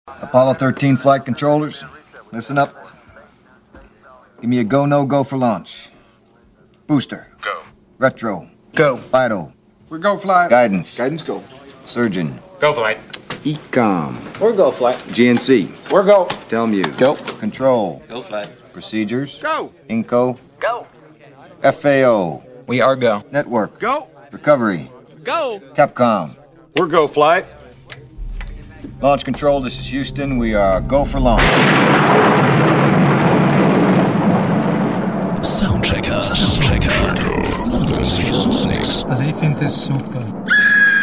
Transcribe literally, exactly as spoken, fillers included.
Apollo thirteen flight controllers, listen up. Give me a go, no go for launch. Booster. Go. Retro. Go. Vital. We're go flight. Guidance. Guidance go. Surgeon. Go flight. Ecom. We're go flight. G N C. We're go. Telmu. Go. Control. Go flight. Procedures. Go. Inco. Go. F A O. We are go. Network. Go. Recovery. Go. Capcom. We're go flight. Launch control, this is Houston. We are go for launch. Soundtracker. Soundtracker. Also ich finde das super.